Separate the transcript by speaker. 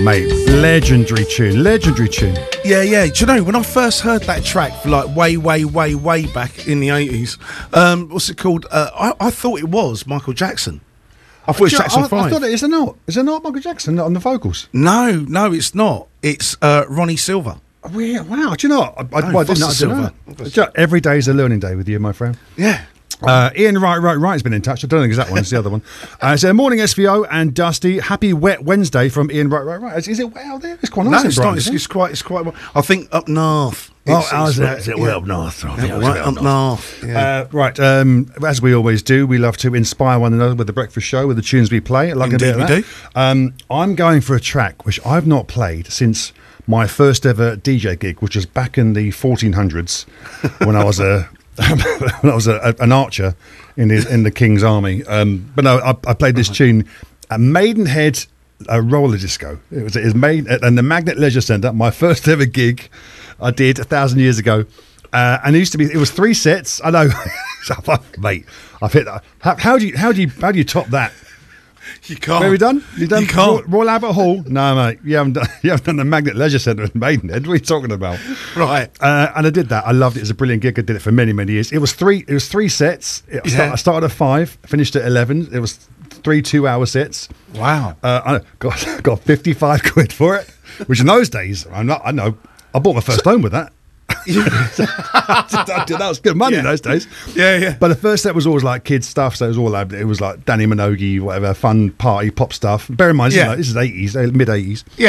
Speaker 1: mate, legendary tune.
Speaker 2: Yeah. Do you know, when I first heard that track, like way back in the 80s, what's it called? I thought it was Michael Jackson. I thought it was Jackson 5.
Speaker 1: I thought it is it not? Is it not Michael Jackson on the vocals?
Speaker 2: No, it's not. It's Ronnie Silver.
Speaker 1: Wow, do you know what? I didn't know. Every day is a learning day with you, my friend.
Speaker 2: Yeah.
Speaker 1: Ian Wright's been in touch. I don't think it's that one. It's the other one. So morning SVO and Dusty. Happy wet Wednesday from Ian Wright. Is it wet out there? It's quite nice.
Speaker 2: No, it's not. It's quite. I think up north.
Speaker 1: Is it well up north?
Speaker 2: Right up north. Yeah.
Speaker 1: Right. As we always do, we love to inspire one another with the breakfast show with the tunes we play. Like
Speaker 2: Indeed,
Speaker 1: a bit of that. I'm going for a track which I've not played since my first ever DJ gig, which was back in the 1400s when I was an archer in the King's Army. But no, I played this tune at Maidenhead roller disco. It was made at the Magnet Leisure Centre. My first ever gig I did 1,000 years ago, and it was 3 sets. I know, mate. I've hit that. How do you top that?
Speaker 2: You can't.
Speaker 1: Where are we done? You done?
Speaker 2: You can't.
Speaker 1: Royal Albert Hall? No, mate. You haven't done the Magnet Leisure Centre in Maidenhead. What are you talking about?
Speaker 2: Right.
Speaker 1: And I did that. I loved it. It was a brilliant gig. I did it for many years. It was three sets. I started at 5, finished at 11. It was 3 2-hour sets.
Speaker 2: Wow.
Speaker 1: I got 55 quid for it, which in those days, I know. I bought my first home with that. That was good money in those days.
Speaker 2: Yeah.
Speaker 1: But the first set was always like kids stuff, so it was like Danny Minogue, whatever, fun party pop stuff. Bear in mind, this is 80s, mid 80s.